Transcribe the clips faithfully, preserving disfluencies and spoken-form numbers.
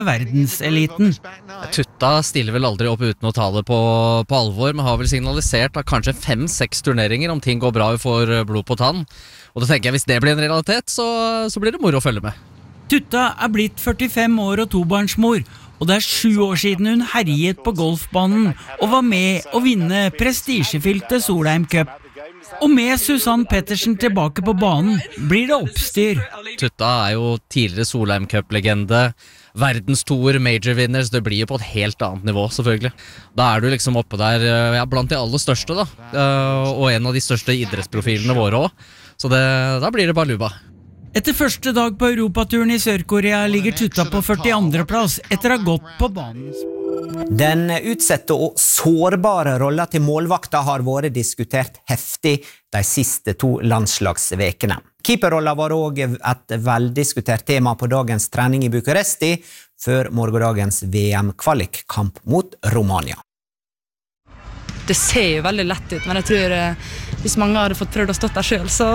verdenseliten. Tutta stiller vel aldri opp uten å ta det på, på alvor, men har vel signalisert at kanskje fem-seks turneringer om ting går bra og får blod på tann. Og da tenker jeg, hvis det blir en realitet, så, så blir det moro å følge med. Tutta er blitt førtifem år og tobarnsmor, og det er sju år siden hun herjet på golfbanen og var med å vinne prestisjefylte Solheim Cup. Og med Susann Pettersen tilbake på banen blir det oppstyr. Tutta er jo tidligere Solheim Cup-legende, verdenstoer, major-winners, det blir jo på et helt annet nivå selvfølgelig. Da er du liksom oppe der, ja, blant de aller største da, og en av de største idrettsprofilene våre også. Så det, da blir det baluba. Etter første dag på Europaturen i Sør-Korea ligger Tutta på førtiandre plass etter å ha gått på banen. Den utsette og sårbare rollen til målvakta har vært diskutert heftig de siste to landslagsvekene. Keeperrollen var også et veldiskutert tema på dagens trening i Bucuresti før morgendagens V M-kvalikkamp mot Romania. Det ser jo veldig lett ut, men jeg tror hvis mange hadde fått prøvd å stått der selv, så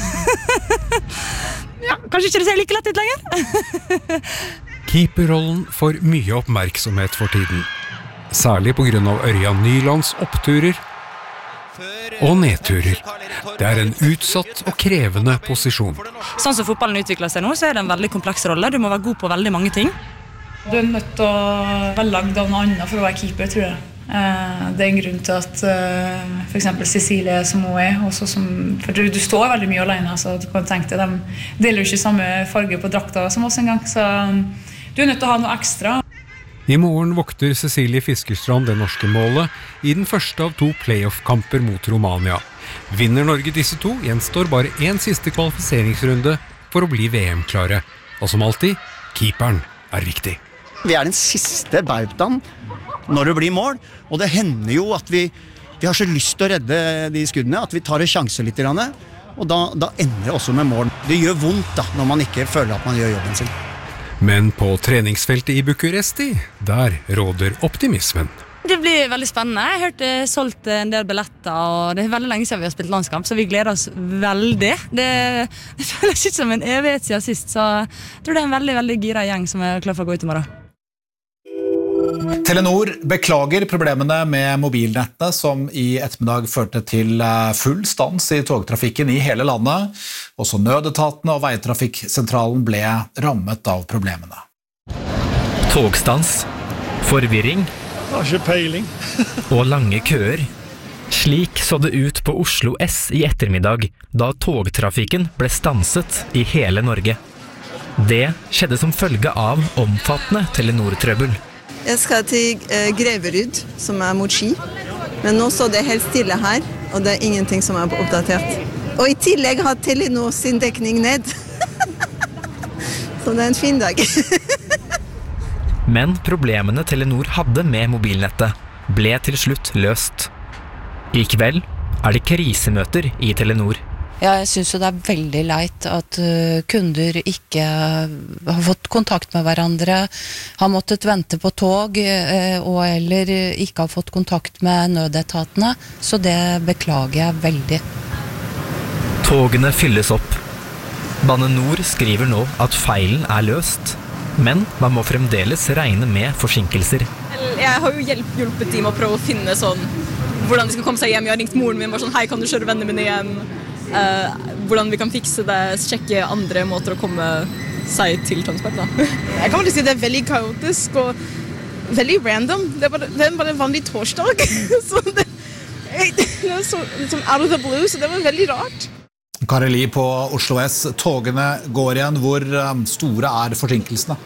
ja, kanskje ikke det ser like lett ut lenger. Keeperrollen får mye oppmerksomhet for tiden, særlig på grunn av Ørjan Nylands oppturer og nedturer. Det er en utsatt og krevende posisjon. Sånn som fotballen utvikler seg nå, så er det en veldig kompleks rolle. Du må være god på veldig mange ting. Du er nødt til å være lagd av noe annet for å være keeper, tror jeg. Det er en grunn til at for eksempel Cecilie som hun er også som, for du, du står veldig mye alene, så du kan tenke deg, de deler jo ikke samme farge på drakta som oss en gang, så du er nødt til å ha noe ekstra. I morgen vokter Cecilie Fiskerstrand det norske målet i den første av to playoff-kamper mot Romania. Vinner Norge disse to, gjenstår bare en siste kvalifiseringsrunde for å bli V M-klare. Og som alltid, keeperen er viktig. Vi er den siste bautaen når det blir mål, og det hender jo at vi, vi har så lyst til å redde de skuddene, at vi tar en sjanse litt, og da, da ender det også med mål. Det gjør vondt da, når man ikke føler at man gjør jobben sin. Men på treningsfeltet i Bucuresti, der råder optimismen. Det blir veldig spennende. Jeg har hørt det solgt en del billetter, og det er veldig lenge siden vi har spilt landskamp, så vi gleder oss veldig. Det, det føles ikke som en evighet siden sist, så jeg tror det er en veldig, veldig gira gjeng som er klar for å gå ut i morgen. Telenor beklager problemene med mobilnettet som i ettermiddag førte til full stans i togtrafikken i hele landet. Også nødetatene og veitrafikksentralen ble rammet av problemene. Togstans, forvirring og lange køer. Slik så det ut på Oslo S i ettermiddag, da togtrafikken ble stanset i hele Norge. Det skjedde som følge av omfattende Telenor-trøbbel. Jeg skal til eh, Greverud, som er mot Ski. Men nå så det helt stille her, og det er ingenting som er oppdatert. Og i tillegg har Telenor sin dekning ned. Så det er en fin dag. Men problemene Telenor hadde med mobilnettet ble til slutt løst. I kveld er det krisemøter i Telenor. Ja, jeg synes jo det er veldig leit at uh, kunder ikke har fått kontakt med hverandre, har måttet vente på tog, uh, og eller ikke har fått kontakt med nødetatene, så det beklager jeg veldig. Togene fylles opp. Bane Nor skriver nå at feilen er løst, men man må fremdeles regne med forsinkelser. Jeg har jo hjulpet, hjulpet dem å prøve å finne sånn, hvordan de skal komme seg hjem. Jeg har ringt moren min, bare sånn, hei, kan du kjøre vennene mine hjem? Uh, hvordan vi kan fikse det, sjekke andre måter å komme seg til Tønsberg da. Jeg kan vel si det er veldig kaotisk og veldig random. Det er bare, det er bare en vanlig torsdag. Så det, det er så liksom out of the blue, så det var veldig rart. Kareli på Oslo S, togene går igjen. Hvor store er forsinkelsene?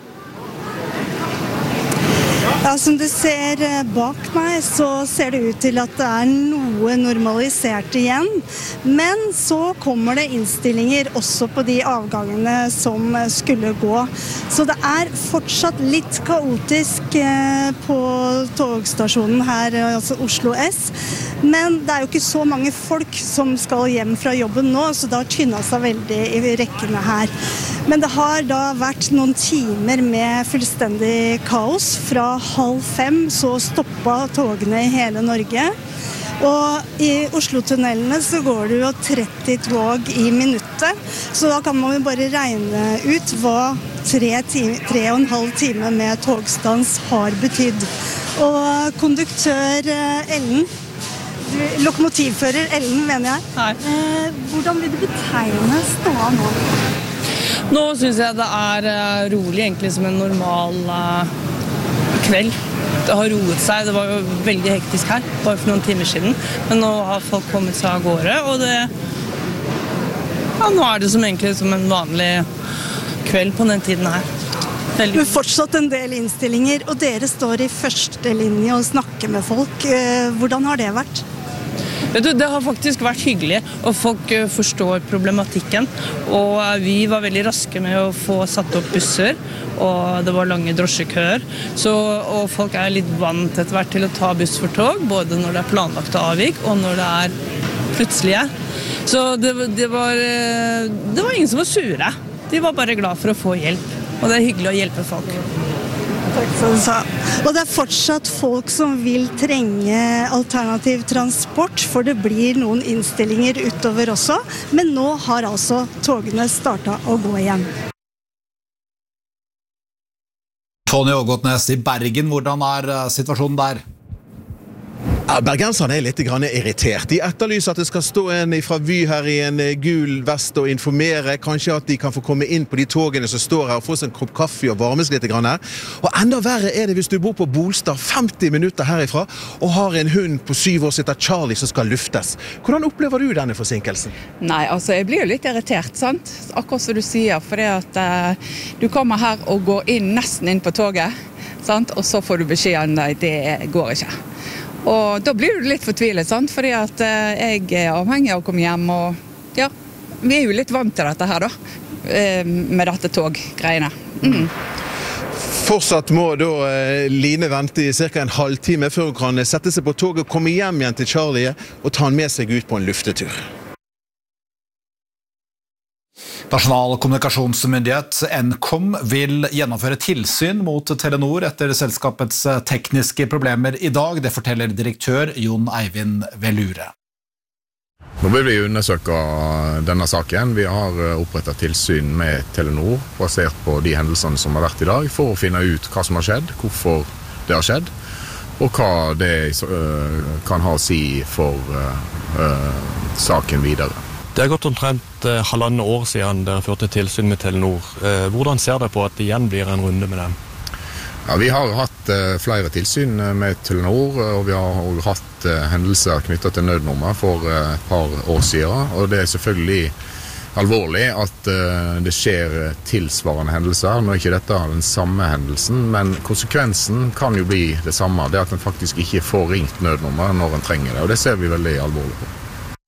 Ja, som du ser bak meg, så ser det ut til at det er noe normalisert igjen. Men så kommer det innstillinger også på de avgangene som skulle gå. Så det er fortsatt litt kaotisk på togstasjonen her, altså Oslo S. Men det er jo ikke så mange folk som skal hjem fra jobben nå, så det har tynnet seg veldig i rekkene her. Men det har da vært noen timer med fullstendig kaos. Fra halv fem så stoppet togene i hele Norge. Og i Oslo-tunnelene så går det jo tretti tog i minuttet, så da kan man jo bare regne ut hva tre, time, tre og en halv time med togstans har betydd. Og konduktør Ellen, lokomotivfører Ellen, mener jeg. Eh, hvordan vil du betegne ståa nå? Nå synes jeg det er rolig, egentlig som en normal uh, kveld. Det har roet seg, det var jo veldig hektisk her, bare for noen timer siden. Men nå har folk kommet seg av gårde, og det, ja, nå er det som egentlig som en vanlig kveld på den tiden her. Veldig. Men fortsatt en del innstillinger, og dere står i første linje og snakker med folk. Hvordan har det vært? Vet du, det har faktisk vært hyggelig, og folk forstår problematikken. Og vi var veldig raske med å få satt opp busser, og det var lange drosjekøer. Så, og folk er litt vant etter hvert til å ta buss for tog, både når det er planlagt avvik, og når det er plutselige. Så det, det, var, det var ingen som var sure. De var bare glad for å få hjelp. Og det er hyggelig å hjelpe folk. Takk for det sa. Og det er fortsatt folk som vil trenge alternativ transport, for det blir noen innstillinger utover også. Men nå har altså togene startet å gå igjen. Tony Ågotnes i Bergen, hvordan er situasjonen der? Ja, bergenserne er litt grann irritert. De etterlyser at det skal stå en fra Vy her i en gul vest og informere. Kanskje at de kan få komme inn på de togene som står her og få seg en kopp kaffe og varmes litt grann her. Og enda verre er det hvis du bor på Bolstad femti minutter herifra og har en hund på syv år som heter Charlie som skal luftes. Hvordan opplever du denne forsinkelsen? Nei, altså jeg blir jo litt irritert, sant? Akkurat som du sier, for det at uh, du kommer her og går inn nesten inn på toget, sant? Og så får du beskjed nei, det går ikke. Og da blir du litt fortvilet, sant? Fordi at eh, jeg er avhengig av å komme hjem, og ja, vi er jo litt vant til dette her da, eh, med dette toggreiene. Mm. Fortsatt må da eh, Line vente i cirka en halvtime før hun kan sette seg på toget og komme hjem igjen til Charlie og ta han med seg ut på en luftetur. Nasjonal kommunikasjonsmyndighet Nkom vil gjennomføre tilsyn mot Telenor etter selskapets tekniske problemer i dag. Det forteller direktør Jon Eivind Velure. Nå vil vi undersøke denne saken. Vi har opprettet tilsyn med Telenor basert på de hendelsene som har vært i dag, for å finne ut hva som har skjedd, hvorfor det har skjedd, og hva det kan ha å si for uh, saken videre. Det har gått omtrent eh, halvandet år siden dere førte tilsyn med Telenor. Eh, hvordan ser dere på at det igjen blir en runde med dem? Ja, vi har hatt eh, flere tilsyn med Telenor, og vi har også hatt eh, hendelser knyttet til nødnummer for eh, et par år siden. Og det er selvfølgelig alvorlig at eh, det skjer tilsvarende hendelser. Nå er ikke dette den samme hendelsen, men konsekvensen kan jo bli det samme. Det at en faktisk ikke får ringt nødnummer når en trenger det, og det ser vi veldig alvorlig på.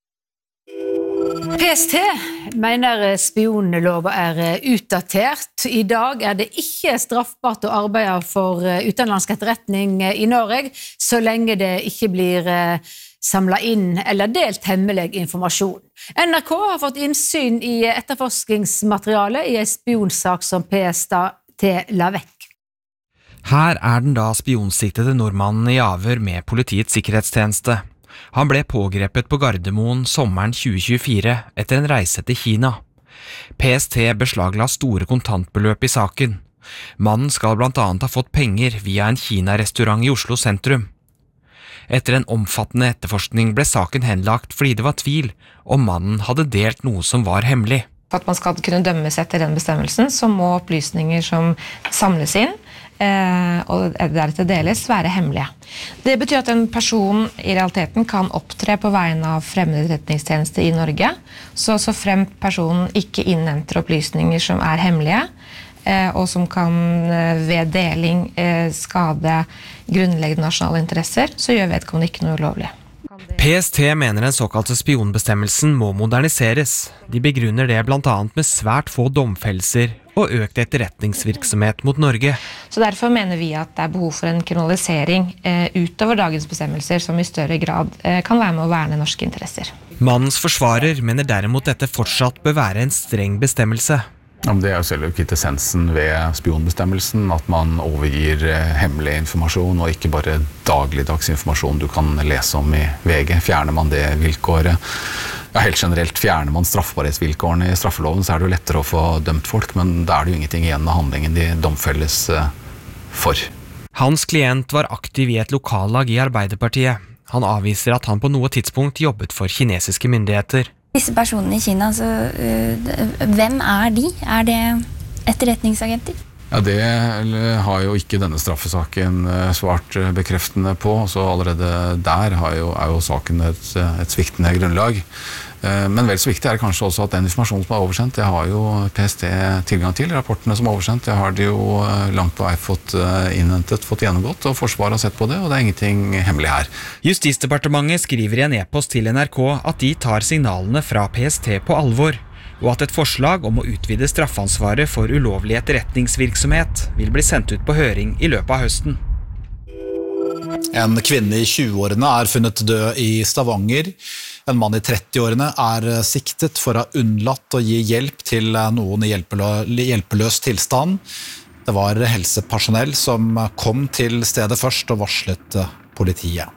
P S T mener spionlova er utdatert. I dag er det ikke straffbart å arbeide for utenlandsk etterretning i Norge, så lenge det ikke blir samlet inn eller delt hemmelig informasjon. N R K har fått innsyn i etterforskningsmateriale i en spionsak som P S T la vekk. Her er den da spionsiktede nordmannen i avhør med Politiets sikkerhetstjeneste. Han ble pågrepet på Gardermoen sommeren tjue tjuefire etter en reise til Kina. P S T beslagla store kontantbeløp i saken. Mannen skal blant annet ha fått penger via en Kina-restaurant i Oslo sentrum. Etter en omfattende etterforskning ble saken henlagt fordi det var tvil om mannen hadde delt noe som var hemmelig. For at man skal kunne dømmes etter den bestemmelsen, så må opplysninger som samles inn, eh, og deretter deles, være hemmelige. Det betyr at en person i realiteten kan opptre på vegne av fremmed etterretningstjeneste i Norge, så, så fremt personen ikke innhenter opplysninger som er hemmelige, eh, og som kan eh, ved deling eh, skade grunnleggende nasjonale interesser, så gjør vedkommende ikke noe ulovlig. P S T mener den såkalte spionbestemmelsen må moderniseres. De begrunner det blant annet med svært få domfellelser og økt etterretningsvirksomhet mot Norge. Så derfor mener vi at det er behov for en kriminalisering eh, utover dagens bestemmelser som i større grad eh, kan være med å verne norske interesser. Mannens forsvarer mener derimot dette fortsatt bør være en streng bestemmelse. Ja, men det er jo selv kvintessensen ved spionbestemmelsen, at man overgir hemmelig informasjon, og ikke bare dagligdags informasjon du kan lese om i V G. Fjerner man det vilkåret, ja, helt generelt fjerner man straffbarhetsvilkårene i straffeloven, så er det jo lettere å få dømt folk, men da er det jo ingenting igjen av handlingen de domfelles for. Hans klient var aktiv i et lokallag i Arbeiderpartiet. Han avviser at han på noe tidspunkt jobbet for kinesiske myndigheter. Disse personene i Kina, så, uh, hvem er de? Er det etterretningsagenter? Ja, det har jo ikke denne straffesaken svart bekreftende på, så allerede der har jo, er jo saken et, et sviktende grunnlag. Men vel så viktig er det kanskje også at den informasjonen som er oversendt, det har jo P S T tilgang til. Rapportene som er oversendt, det har de jo langt på vei fått innhentet, fått gjennomgått, og Forsvaret har sett på det, og det er ingenting hemmelig her. Justisdepartementet skriver i en e-post til N R K at de tar signalene fra P S T på alvor, og at et forslag om å utvide straffansvaret for ulovlig etterretningsvirksomhet vil bli sendt ut på høring i løpet av høsten. En kvinne i tjueårene er funnet død i Stavanger. En mann i trettiårene er siktet for å ha unnlatt å gi hjelp til noen i hjelpeløs tilstand. Det var helsepersonell som kom til stedet først og varslet politiet.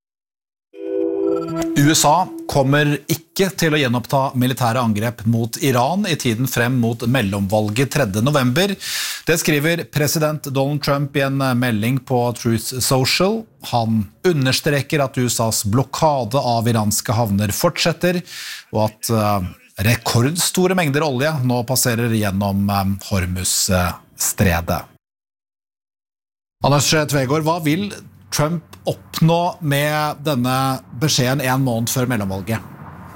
U S A kommer ikke til å gjenoppta militære angrep mot Iran i tiden frem mot mellomvalget tredje november. Det skriver president Donald Trump i en melding på Truth Social. Han understreker at U S A's blokade av iranske havner fortsetter, og at uh, rekordstore mengder olje nå passerer gjennom um, Hormuz-stredet. Anders Tvegård, hva vil Trump oppnå med denne beskjeden en måned før mellomvalget?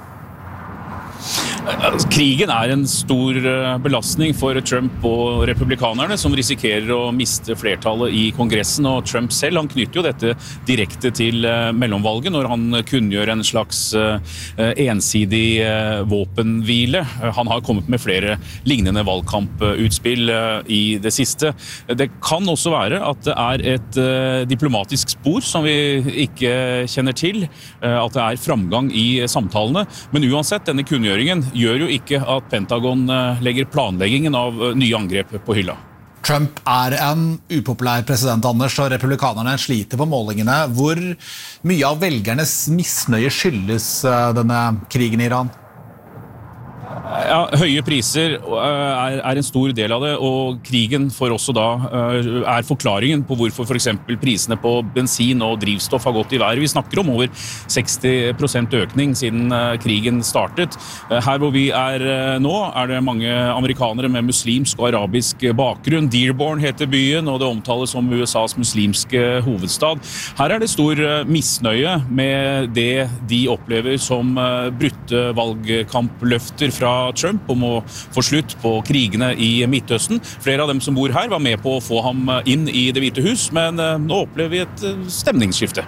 Krigen er en stor belastning for Trump og republikanerne, som risikerer å miste flertallet i Kongressen, og Trump selv han knytter jo dette direkte til mellomvalget når han kunngjør en slags ensidig våpenhvile. Han har kommet med flere lignende valgkamputspill i det siste. Det kan også være at det er et diplomatisk spor som vi ikke kjenner til, at det er framgang i samtalene, men uansett, denne kunngjøringen gjør jo ikke at Pentagon legger planleggingen av nye angrep på hylla. Trump er en upopulær president, Anders, og republikanerne sliter på målingene. Hvor mye av velgernes misnøye skyldes denne krigen i Iran? Ja, høye priser er, er en stor del av det, og krigen for også da er forklaringen på hvorfor for eksempel prisene på bensin og drivstoff har gått i været. Vi snakker om over seksti prosent økning siden krigen startet. Her hvor vi er nå er det mange amerikanere med muslimsk og arabisk bakgrunn. Dearborn heter byen, og det omtales som U S A's muslimske hovedstad. Her er det stor misnøye med det de opplever som brutte valgkampløfter fra Trump om å få slutt på krigene i Midtøsten. Flere av dem som bor her var med på å få ham inn i Det hvite hus, men nå opplever vi et stemningsskifte.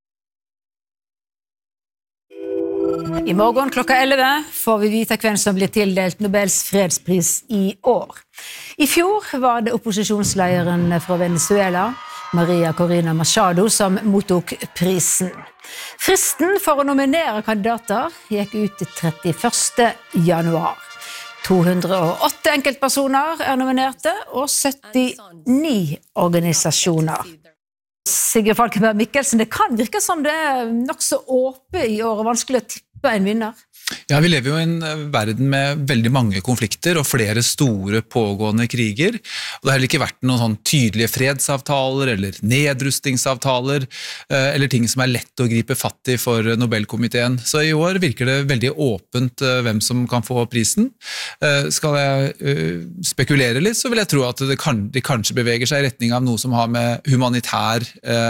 I morgen klokka elleve får vi vite hvem som blir tildelt Nobels fredspris i år. I fjor var det opposisjonslederen fra Venezuela, Maria Corina Machado, som mottok prisen. Fristen for å nominere kandidater gikk ut til trettiførste januar. to hundre og åtte enkeltpersoner er nominerte, og syttini organisasjoner. Sigrid Falkenberg Mikkelsen, det kan virke som det er nok så åpent i år, og vanskelig å tippe en vinner. Ja, vi lever jo i en verden med veldig mange konflikter og flere store pågående kriger. Og det har heller ikke vært noen sånn tydelige fredsavtaler eller nedrustningsavtaler, eller ting som er lett å gripe fatt i for Nobelkomiteen. Så i år virker det veldig åpent hvem som kan få prisen. Skal jeg spekulere litt, så vil jeg tro at det kan, de kanskje beveger seg i retning av noe som har med humanitær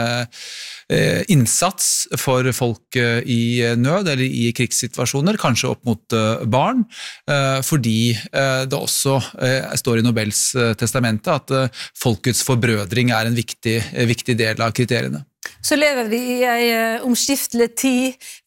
innsats for folk i nød eller i krigssituasjoner, kanskje opp mot barn, fordi det også står i Nobels testamente at folkets forbrødring er en viktig, viktig del av kriteriene. Så lever vi i en omskiftelig tid.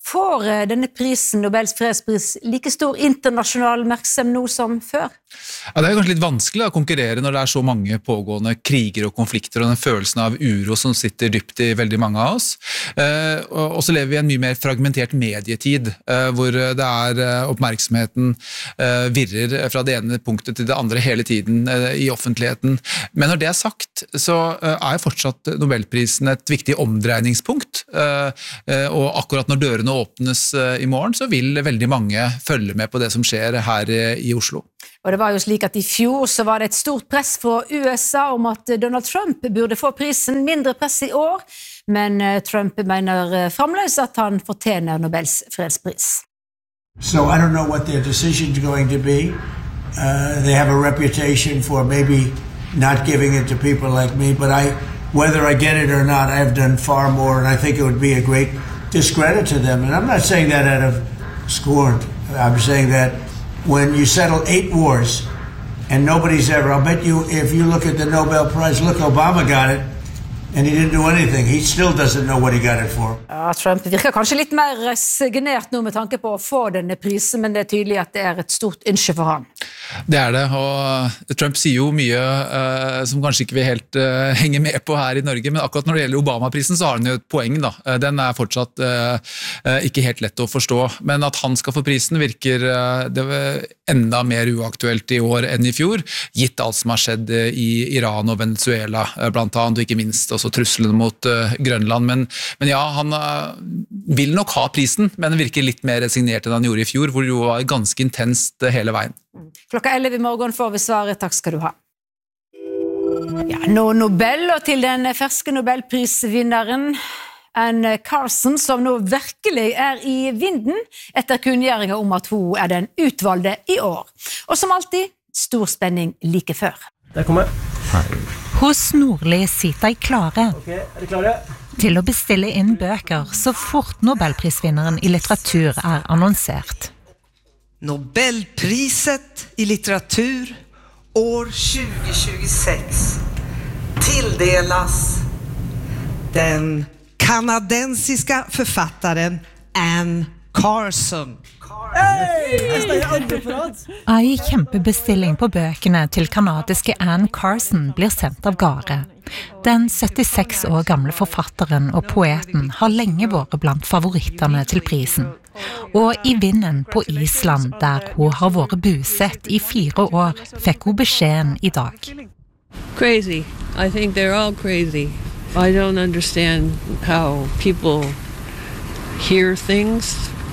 Får denne prisen, Nobels fredspris, like stor internasjonal oppmerksomhet nå som før? Ja, det er kanskje litt vanskelig å konkurrere når det er så mange pågående kriger og konflikter og den følelsen av uro som sitter dypt i veldig mange av oss. Eh, og så lever vi i en mye mer fragmentert medietid, eh, hvor det er eh, oppmerksomheten eh, virrer fra det ene punktet til det andre hele tiden eh, i offentligheten. Men når det er sagt, så eh, er fortsatt Nobelprisen et viktig omdreiningspunkt, eh, eh, og akkurat når dørene åpnes eh, i morgen, så vil veldig mange følge med på det som skjer her eh, i Oslo. Og det var jo slik at i fjor så var det et stort press fra U S A om at Donald Trump burde få prisen, mindre press i år, men Trump mener fremdeles at han fortjener Nobels fredspris. So I don't know what their decision's going to be. Uh, they have a reputation for maybe not giving it to people like me, but I, whether I get it or not, I've done far more, and I think it would be a great discredit to them. And I'm not saying that out of scorn. I'm saying that when you settle eight wars and nobody's ever, I'll bet you if you look at the Nobel Prize, look, Obama got it and he didn't do anything. He still doesn't know what he got it for. Ja, Trump virker kanskje litt mer resignert nå med tanke på å få denne prisen, men det er tydelig at det er et stort ønske for han. Det er det, og Trump sier jo mye uh, som kanskje ikke vi helt uh, henger med på her i Norge, men akkurat når det gjelder Obama-prisen så har han jo et poeng da. Uh, den er fortsatt uh, uh, ikke helt lett å forstå, men at han skal få prisen virker uh, det enda mer uaktuelt i år enn i fjor, gitt alt som har skjedd uh, i Iran og Venezuela, uh, blant annet, og ikke minst også trusselen mot uh, Grønland, men, men ja, han uh, vil nok ha prisen, men han virker litt mer resignert enn han gjorde i fjor, hvor det jo var ganske intenst uh, hele veien. Klokka elleve i morgen får vi svaret. Takk skal du ha. Ja, nå Nobel, og til den ferske Nobelprisvinneren Anne Carson, som nå virkelig er i vinden etter kunngjøringen om at hun er den utvalgte i år. Og som alltid, stor spenning like før. Der kommer. Hos Nordli sitter jeg klare. Ok, er dere klare? Til å bestille inn bøker så fort Nobelprisvinneren i litteratur er annonsert. Nobelpriset i litteratur år tjugo tjugosex tilldelas den kanadensiska författaren Anne Carson. Ei kjempebestilling på bøkene til kanadiske Anne Carson blir sendt av gårde. Den syttiseks år gamle forfatteren og poeten har lenge vært blant favorittene til prisen. Og i vinden på Island, der hun har vært busett i fire år, fikk hun beskjeden i dag. Crazy. I think they're all crazy. I don't understand how people hear things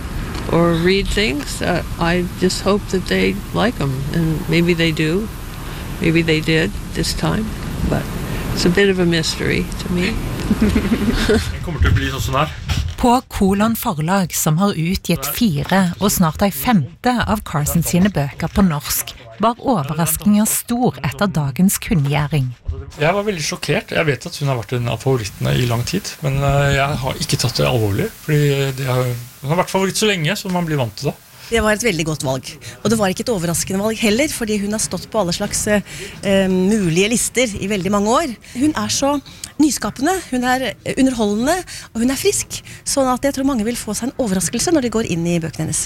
or read things. Uh, I just hope that they like them, and maybe they do. Maybe they did this time, but it's a bit of a mystery to me. Det kommer til å bli sånn her. På Kolon forlag, som har utgitt fire og snart ei femte av Carson sine bøker på norsk, var overraskingen stor etter dagens kunngjøring. Jeg var veldig sjokkert. Jeg vet at hun har vært en av favorittene i lang tid, men jeg har ikke tatt det alvorlig, fordi det har, hun har vært favoritt så lenge, så man blir vant til det. Det var et veldig godt valg, og det var ikke et overraskende valg heller, fordi hun har stått på alle slags eh, mulige lister i veldig mange år. Hun er så nyskapende, hun er underholdende, og hun er frisk, sånn at jeg tror mange vil få seg en overraskelse når de går inn i bøkene hennes.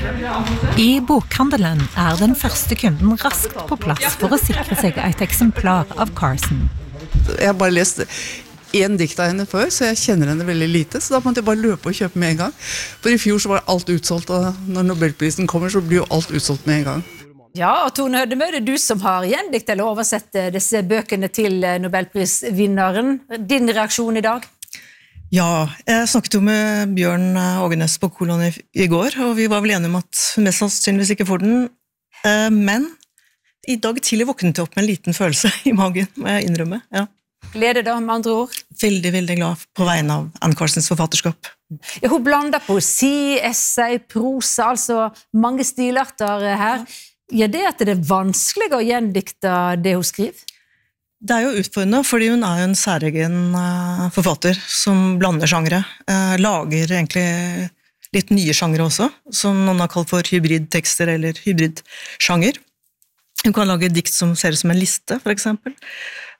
I bokhandelen er den første kunden raskt på plass for å sikre seg et eksemplar av Carson. Jeg har bare lest en dikt av henne før, så jeg kjenner henne veldig lite, så da måtte jeg bare løpe og kjøpe med en gang. For i fjor så var alt utsolgt, og når Nobelprisen kommer så blir jo alt utsolgt med en gang. Ja, og Tone Hødemø, det er du som har gjendikt eller oversett disse bøkene til Nobelprisvinneren. Din reaksjon i dag? Ja, jeg snakket jo med Bjørn Ågenes på Kolon i, i går, og vi var vel enige om at hun mest sannsynligvis ikke får den, men i dag tidlig våknet jeg opp med en liten følelse i magen, må jeg innrømme, ja. Glede da, med andre ord? Veldig, veldig glad på vegne av Anne Carsons forfatterskap. Ja, hun blander poesi, essay, prosa, altså mange stilarter her. Gjør det at det er vanskelig å gjendikte det hun skriver? Det er jo utfordrende, fordi hun er jo en særegen forfatter som blander sjangre, lager egentlig litt nye sjangre også, som noen har kalt for hybridtekster eller hybridsjanger. Hun kan lage dikt som ser ut som en liste, for eksempel.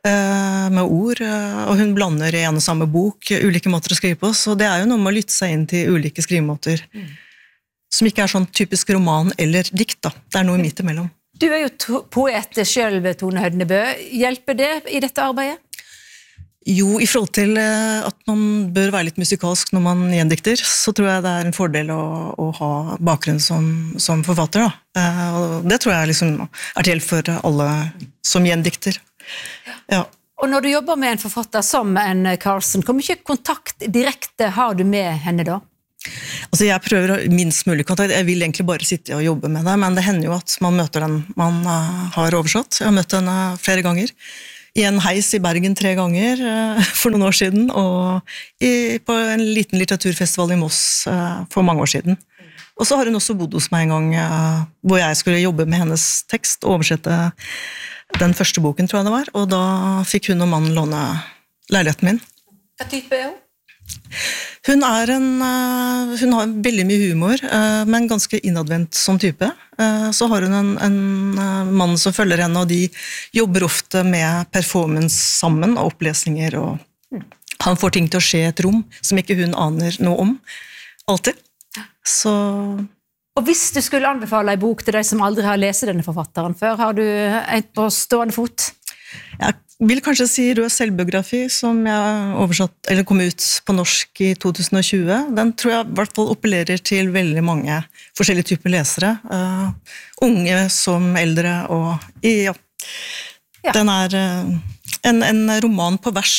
med ord, og hun blander i en og samme bok ulike måter å skrive på, så det er jo noe med å lytte seg inn til ulike skrivemåter, mm. som ikke er sånn typisk roman eller dikt da, det er noe midt imellom. Du er jo poet selv, Tone Hødnebø. Hjelper det i dette arbeidet? Jo, i forhold til at man bør være litt musikalsk når man gjendikter, så tror jeg det er en fordel å, å ha bakgrunn som, som forfatter. Da. Og det tror jeg liksom er til hjelp for alle som gjendikter. Ja. Og når du jobber med en forfatter som en Carlsen, hvor mye kontakt direkte har du med henne da? Altså jeg prøver minst mulig kontakt, jeg vil egentlig bare sitte og jobbe med det, men det hender jo at man møter den man har oversatt. Jeg har møtt henne flere ganger. I en heis i Bergen tre ganger for noen år siden, og i, på en liten litteraturfestival i Moss for mange år siden. Og så har hun også bodd hos meg en gang, hvor jeg skulle jobbe med hennes tekst og oversette den første boken, tror jeg det var, og da fikk hun og mannen låne leiligheten min. Hva type er hun? Hun er en, hun har veldig mye humor, men ganske innadvendt som type. Så har hun en, en mann som følger henne, og de jobber ofte med performance sammen, og opplesninger, og han får ting til å skje i et rom som ikke hun aner noe om, alltid. Så... Og hvis du skulle anbefale en bok til deg som aldri har lest denne forfatteren før, har du en på stående fot? Jeg vil kanskje si Rød selvbiografi, som jeg oversatt, eller kom ut på norsk i to tusen og tjue. Den tror jeg i hvert fall appellerer til veldig mange forskjellige typer lesere. Uh, unge som eldre, og ja, ja. Den er uh, en, en roman på vers.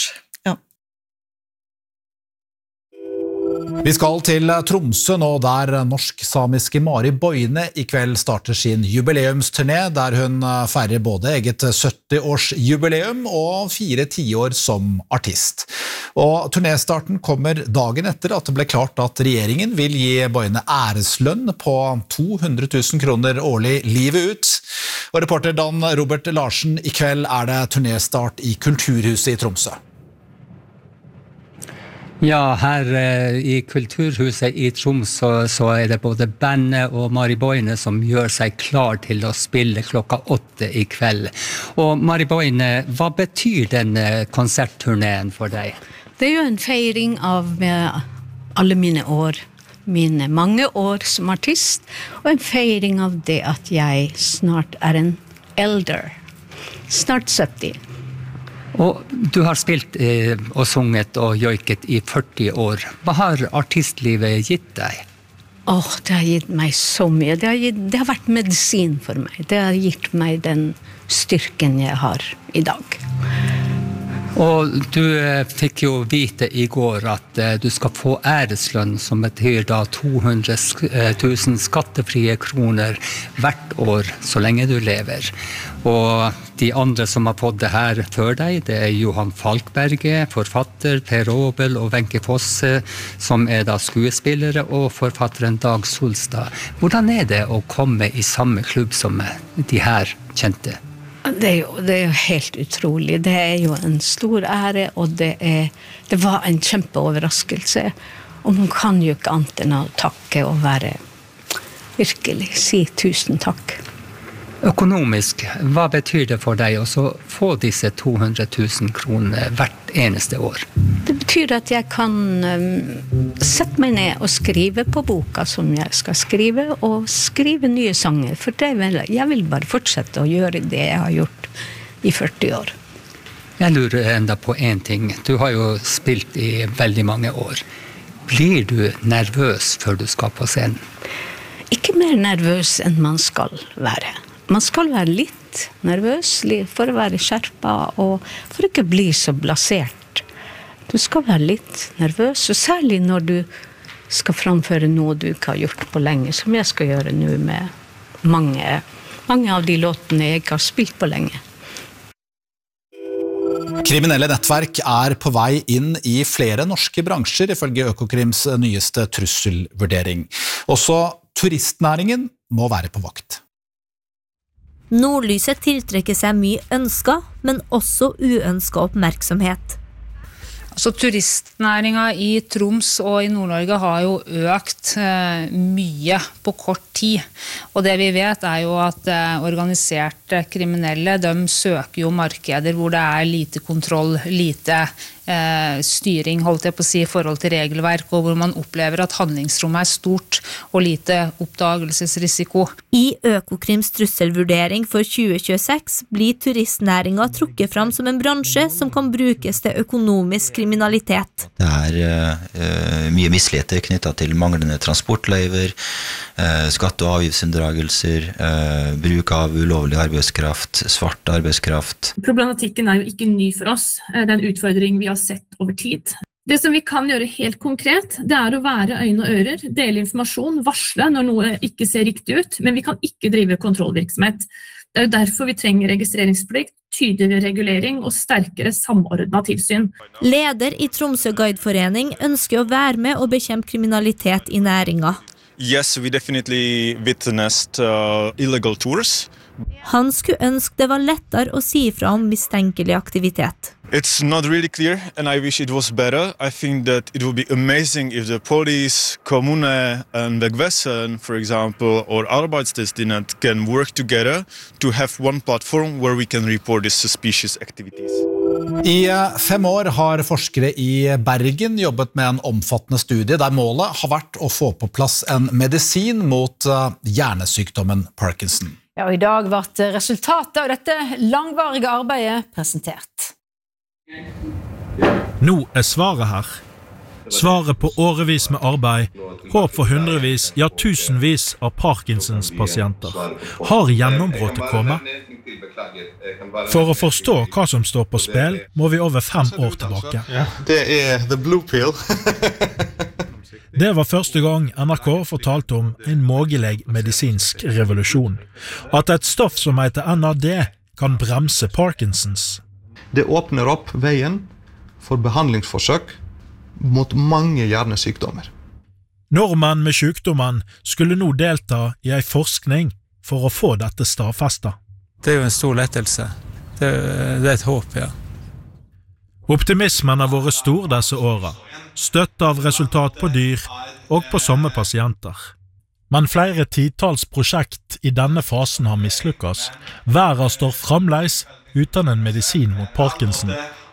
Vi skal til Tromsø nå, der norsk-samiske Mari Boine i kveld starter sin jubileumsturné, der hun feirer både eget sytti-årsjubileum og fire tiår som artist. Og turnéstarten kommer dagen etter at det ble klart at regjeringen vil gi Boine æreslønn på to hundre tusen kroner årlig livet ut. Og reporter Dan Robert Larsen, i kveld er det turnérstart i Kulturhuset i Tromsø. Ja, her eh, i Kulturhuset i Tromsø så er det både bandet og Mari Boine som gjør seg klar til å spille klokka åtte i kveld. Og Mari Boine, hva betyr denne konsertturneen for deg? Det er jo en feiring av alle mine år, mine mange år som artist, og en feiring av det at jeg snart er en elder, snart sytti. Og du har spilt eh, og sunget og joiket i førti år. Hva har artistlivet gitt deg? Åh, oh, det har gitt meg så mye. Det har, gitt, det har vært medisin for meg. Det har gitt meg den styrken jeg har i dag. Og du eh, fikk jo vite i går at eh, du skal få æreslønn, som betyr da to hundre tusen skattefrie kroner hvert år, så lenge du lever. Og de andre som har fått det her før deg, det er Johan Falkberget, forfatter, Per Aabel og Wenche Fosse, som er da skuespillere, og forfatteren Dag Solstad. Hvordan er det å komme i samme klubb som de her kjente? Det er, jo, det er jo helt utrolig. Det er jo en stor ære, og det, er, det var en kjempeoverraskelse. Og man kan jo ikke annet enn å takke og være virkelig, si tusen takk. Økonomisk, hva betyr det for deg å få disse to hundre tusen kroner hvert eneste år? Det betyr at jeg kan um, sette meg ned og skrive på boka som jeg skal skrive, og skrive nye sanger, for det vil, jeg vil bare fortsette å gjøre det jeg har gjort i førti år. Jeg lurer enda på en ting. Du har jo spilt i veldig mange år. Blir du nervøs før du skal på scenen? Ikke mer nervøs enn man skal være. Man skal være litt nervøs for å være skjerpet og for ikke bli så blasert. Du skal være litt nervøs, og særlig når du skal framføre noe du ikke har gjort på lenge, som jeg skal gjøre nå med mange, mange av de låtene jeg ikke har spilt på lenge. Kriminelle nettverk er på vei inn i flere norske bransjer, ifølge Økokrims nyeste trusselvurdering. Også turistnæringen må være på vakt. Nordlyset tiltrekker seg mye ønska, men også uønska oppmerksomhet. Så turistnæringen i Troms og i Nord-Norge har jo økt eh, mye på kort tid. Og det vi vet er jo at eh, organiserte kriminelle, de søker jo markeder hvor det er lite kontroll, lite eh, styring, holdt jeg på å si, i forhold til regelverk, og hvor man opplever at handlingsrommet er stort og lite oppdagelsesrisiko. I Økokrims trusselvurdering for tjue tjueseks blir turistnæringen trukket fram som en bransje som kan brukes til økonomisk kriminalitet. Det er uh, mye misligheter knyttet til manglende transportløyver, uh, skatte- og avgiftsunndragelser, uh, bruk av ulovlig arbeidskraft, svart arbeidskraft. Problematikken er jo ikke ny for oss. Det er en utfordring vi har sett over tid. Det som vi kan gjøre helt konkret, det er å være øyne og ører, dele informasjon, varsle når noe ikke ser riktig ut, men vi kan ikke drive kontrollvirksomhet. Det er jo derfor vi trenger registreringsplikt, tydeligere regulering og sterkere samordnet tilsyn. Leder i Tromsø Guideforening ønsker å være med og bekjempe kriminalitet i næringen. Yes, we definitely witnessed uh, illegal tours. Han skulle ønske det var lettere å si fra om mistenkelig aktivitet. It's not really clear, and I wish it was better. I think that it would be amazing if the police, kommune and Vegvesenet, for example, or Arbeidstilsynet can work together to have one platform where we can report these suspicious activities. I fem år har forskere i Bergen jobbet med en omfattende studie der målet har vært å få på plass en medisin mot hjernesykdommen Parkinson. Ja, og I dag ble resultatet av dette langvarige arbeidet presentert. Nå er svaret her. Svaret på årevis med arbeid, håp for hundrevis, ja tusenvis av Parkinsons pasienter. Har gjennombruddet kommet? For å forstå hva som står på spill, må vi over fem år tilbake. Det er the blue pill. Det var første gang N R K fortalte om en mulig medisinsk revolusjon. At et stoff som heter N A D kan bremse Parkinsons. Det åpner opp veien for behandlingsforsøk mot mange hjernesykdommer. Nordmenn med sykdommen skulle nå delta i en forskning for å få dette stadfestet. Det er jo en stor lettelse. Det, det er et håp, ja. Optimismen har vært stor disse årene, støtt av resultat på dyr og på somme pasienter. Men flere titals prosjekt i denne fasen har mislykkes. Verden står fremdeles uten en medisin mot Parkinson.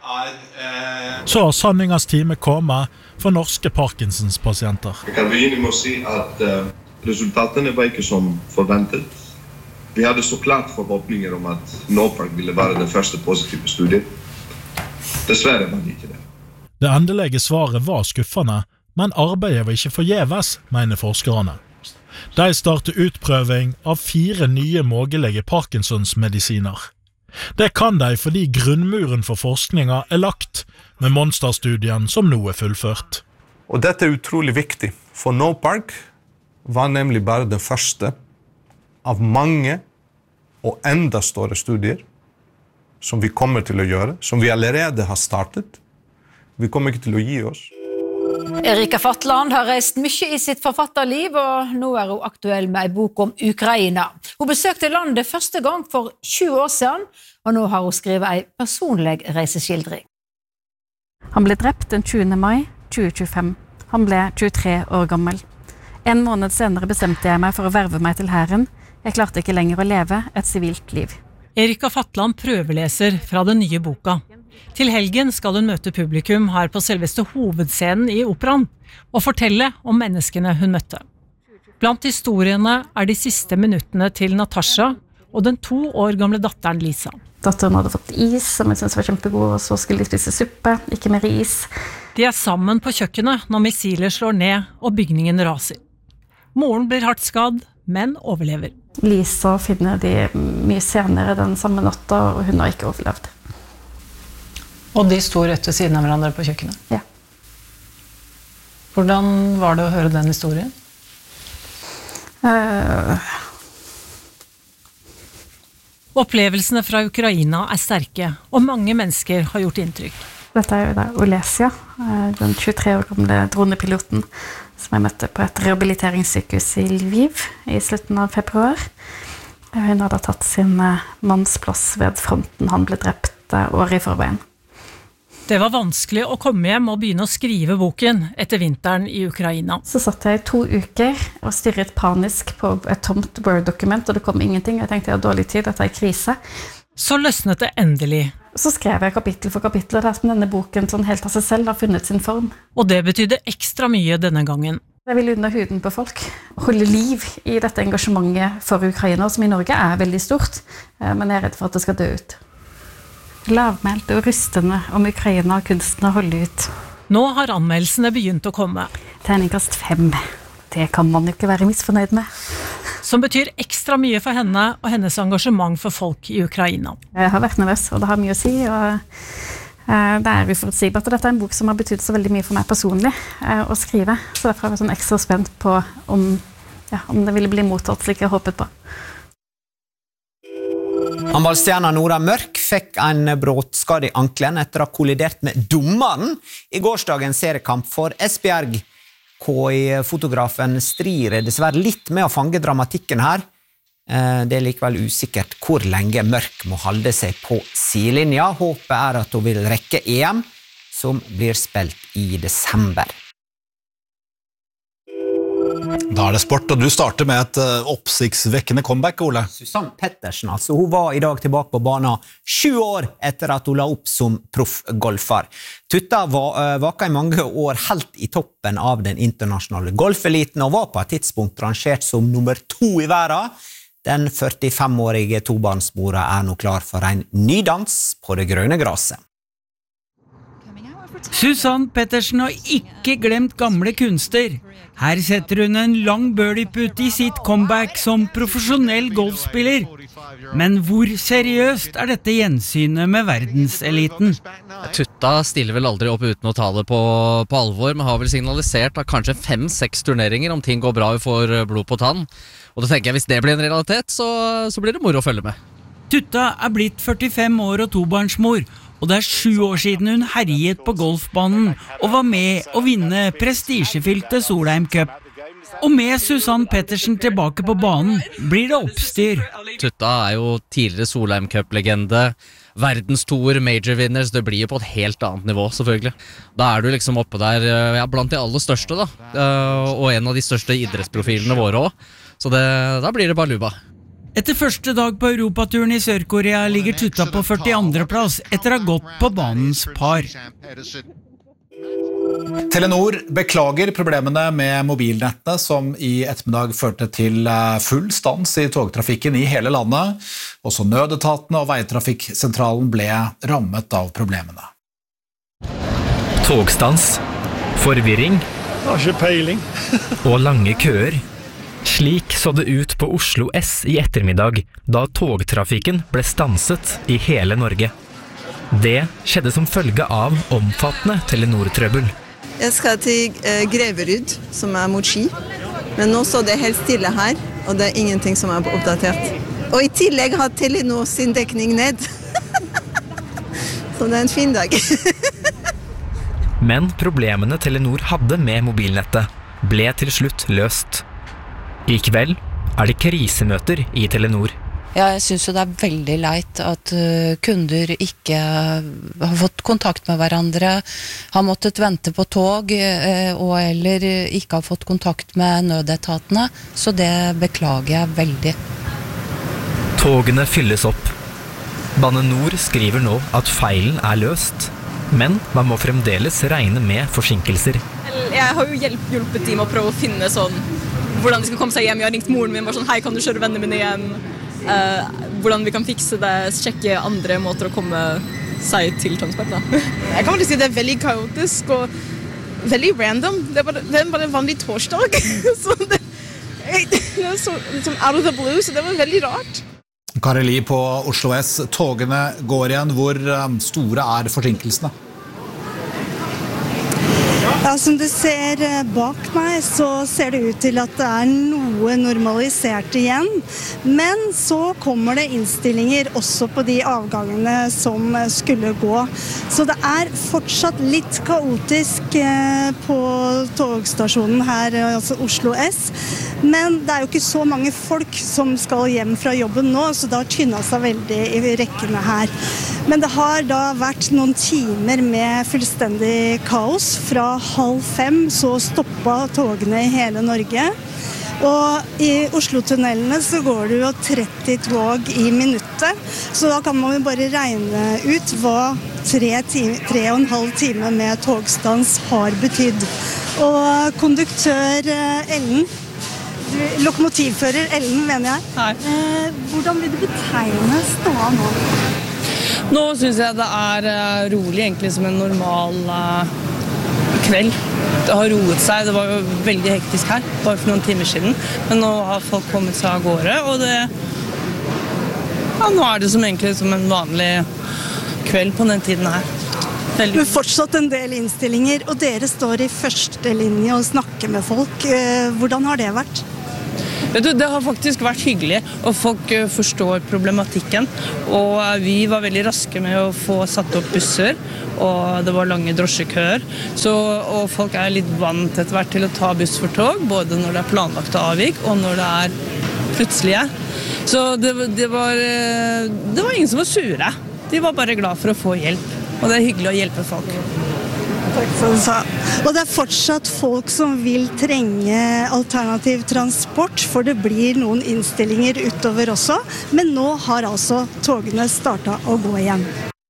Så har sanningens time kommet for norske Parkinsons pasienter. Jeg kan begynne med å si at uh, resultatene var ikke som forventet. Vi hadde så klart forhåpninger om at Nopark ville være den første positive studien. Dessverre var det ikke det. Det endelige svaret var skuffende, men arbeidet var ikke forgjeves, mener forskerne. De startet utprøving av fire nye mulige Parkinsons-medisiner. Det kan de fordi grunnmuren for forskninga er lagt, med monsterstudien som nå er fullført. Og dette er utrolig viktig, for Nopark var nemlig bare den første av mange og enda større studier som vi kommer til å gjøre, som vi allerede har startet. Vi kommer ikke til å gi oss. Erika Fatland har reist mye i sitt forfatterliv, og nå er hun aktuell med en bok om Ukraina. Hun besøkte landet første gang for tjue år siden, og nå har hun skrevet en personlig reiseskildring. Han ble drept den tjuende mai tjue tjuefem. Han ble tjuetre år gammel. En måned senere bestemte jeg meg for å verve meg til hæren. Jeg klarte ikke lenger å leve et sivilt liv. Erika Fatland prøveleser fra den nye boka. Til helgen skal hun møte publikum her på selveste hovedscenen i operaen og fortelle om menneskene hun møtte. Blant historiene er de siste minuttene til Natasha og den to år gamle datteren Lisa. Datteren hadde fått is, som jeg synes var kjempegod, og så skulle de spise suppe, ikke mer ris. De er sammen på kjøkkenet når missiler slår ned og bygningen raser. Moren blir hardt skadd, men overlever. Lisa finner de mye senere den samme natta, og hun har ikke overlevd. Og de sto rett ved siden av hverandre på kjøkkenet? Ja. Hvordan var det å høre den historien? Uh... Opplevelsene fra Ukraina er sterke, og mange mennesker har gjort inntrykk. Dette er jo da Olesia, den tjuetre år gamle dronepiloten som jeg møtte på et rehabiliteringssykehus i Lviv i slutten av februar. Hun hadde tatt sin mannsplass ved fronten. Han ble drept året i forveien. Det var vanskelig å komme hjem og begynne å skrive boken etter vinteren i Ukraina. Så satt jeg i to uker og stirret panisk på et tomt Word-dokument, og det kom ingenting. Jeg tenkte jeg har dårlig tid, dette er krise. Så løsnet det endelig. Så skrev jeg kapittel for kapittel, og det er som denne boken sånn helt av seg selv har funnet sin form. Og det betydde ekstra mye denne gangen. Jeg vil under huden på folk, holde liv i dette engasjementet for Ukraina, som i Norge er veldig stort, men jeg er redd for at det skal dø ut. Lavmælt og rystende om Ukraina og kunsten å holde ut. Nå har anmeldelsene begynt å komme. Terningkast fem. Det kan man jo ikke være misfornøyd med. Som betyr ekstra mye for henne og hennes engasjement for folk i Ukraina. Jeg har vært nervøs, og det har mye å si, og det er uforutsigbart. Og dette er en bok som har betydd så veldig mye for meg personlig å skrive, så derfor er jeg sånn ekstra spent på om, ja, om det ville bli mottatt slik jeg håpet på. Håndballstjerna Nora Mørk fikk en bråtskade i ankelen etter å ha kollidert med dommeren i gårsdagens seriekamp for Esbjerg. K I-fotografen strir dessverre litt med å fange dramatikken her. Det er likevel usikkert hvor lenge Mørk må holde seg på sidelinja. Håpet er at hun vil rekke E M, som blir spilt i desember. Da er det sport, og du starter med et uh, oppsiktsvekkende comeback, Ole. Susanne Pettersen, altså. Hun var i dag tilbake på banen sju år etter at hun la opp som proffgolfer. Tutta var, uh, vaka i mange år helt i toppen av den internasjonale golfeliten, og var på et tidspunkt rangert som nummer to i verden. Den førtifem-årige tobarnsmora er nå klar for en ny dans på det grønne graset. Susanne Pettersen har ikke glemt gamle kunster. Her setter hun en lang birdie-putt i sitt comeback som profesjonell golfspiller. Men hvor seriøst er dette gjensynet med verdenseliten? Tutta stiller vel aldri opp uten å ta det på, på alvor, men har vel signalisert at kanskje fem-seks turneringer om ting går bra og får blod på tann. Og da tenker jeg, hvis det blir en realitet, så, så blir det moro å følge med. Tutta er blitt førtifem år og tobarnsmor, og det er sju år siden hun herjet på golfbanen og var med å vinne prestisjefylte Solheim Cup. Og med Susanne Pettersen tilbake på banen blir det oppstyr. Tutta er jo tidligere Solheim Cup-legende, verdenstoer, major-winners, det blir jo på et helt annet nivå selvfølgelig. Da er du liksom oppe der, ja, blant de aller største da, og en av de største idrettsprofilene våre også. Så det, da blir det baluba. Etter første dag på Europaturen i Sør-Korea ligger Tutta på førtiandre plass etter å ha gått på banens par. Telenor beklager problemene med mobilnettet som i ettermiddag førte til full stans i togtrafikken i hele landet. Også nødetatene og veitrafikksentralen ble rammet av problemene. Togstans, forvirring Har ikke peiling. og lange køer. Slik så det ut på Oslo S i ettermiddag, da togtrafikken ble stanset i hele Norge. Det skjedde som følge av omfattende Telenor-trøbbel. Jeg skal til eh, Greverud, som er mot Ski. Men nå så det helt stille her, og det er ingenting som er oppdatert. Og i tillegg har Telenor sin dekning ned. Så det er en fin dag. Men problemene Telenor hadde med mobilnettet ble til slutt løst. I kveld er det krisemøter i Telenor. Ja, jeg synes jo det er veldig leit at uh, kunder ikke har fått kontakt med hverandre, har måttet vente på tog, uh, og eller ikke har fått kontakt med nødetatene, så det beklager jeg veldig. Togene fylles opp. Bane Nor skriver nå at feilen er løst, men man må fremdeles regne med forsinkelser. Jeg har jo hjulpet, hjulpet dem å prøve å finne sånn hvordan de skal komme seg hjem. Jeg har ringt moren min, bare sånn, hei, kan du kjøre vennene mine hjem? Uh, hvordan vi kan fikse det, sjekke andre måter å komme seg til Tønsberg, da. Jeg kan vel si det er veldig kaotisk og veldig random. Det er bare, det er bare en vanlig torsdag. Så det, det er så liksom out of the blue, så det var veldig rart. Kareli på Oslo S, togene går igjen. Hvor store er forsinkelsene? Ja, Ja, som du ser bak meg, så ser det ut til at det er noe normalisert igjen. Men så kommer det innstillinger også på de avgangene som skulle gå. Så det er fortsatt litt kaotisk på togstasjonen her, altså Oslo S. Men det er jo ikke så mange folk som skal hjem fra jobben nå, så det har tynnet seg veldig i rekkene her. Men det har da vært noen timer med fullstendig kaos. Fra halv fem så stoppet togene i hele Norge. Og i Oslo-tunnelene så går det jo tretti tog i minuttet. Så da kan man jo bare regne ut hva tre, time, tre og en halv time med togstans har betydd. Og konduktør Ellen, lokomotivfører Ellen mener jeg. Hei. Hvordan vil du betegne ståa nå? Nå synes jeg det er rolig, egentlig som en normal uh, kveld. Det har roet seg, det var jo veldig hektisk her, bare for noen timer siden. Men nå har folk kommet seg av gårde, og det, ja, nå er det som egentlig som en vanlig kveld på den tiden her. Veldig. Men fortsatt en del innstillinger, og dere står i første linje og snakker med folk. Hvordan har det vært? Vet du, det har faktisk vært hyggelig, og folk forstår problematikken. Og vi var veldig raske med å få satt opp busser, og det var lange drosjekøer. Så, og folk er litt vant etter hvert til å ta buss for tog, både når det er planlagt avvik, og når det er plutselige. Så det, det, var, det var ingen som var sure. De var bare glad for å få hjelp, og det er hyggelig å hjelpe folk. Takk for det du sa. Og det er fortsatt folk som vil trenge alternativ transport, for det blir noen innstillinger utover også. Men nå har altså togene startet å gå igjen.